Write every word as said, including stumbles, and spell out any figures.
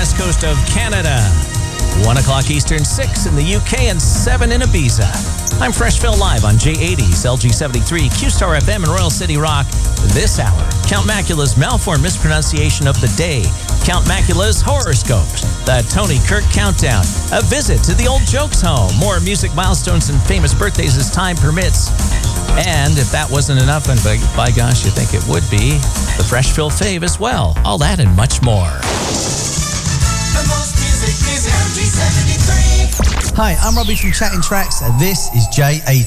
west coast of Canada. one o'clock Eastern, six in the U K, and seven in Ibiza. I'm Freshville Live on J eighties, L G seventy-three, Q-Star F M, and Royal City Rock. This hour, Count Macula's malformed mispronunciation of the day, Count Macula's horoscopes, the Tony Kirk Countdown, a visit to the Old Jokes Home, more music milestones and famous birthdays as time permits. And if that wasn't enough, and by, by gosh, you think it would be, the Freshville Fave as well. All that and much more. The most music is L G seventy-three. Hi, I'm Robbie from Chatting Tracks, and this is J eighty.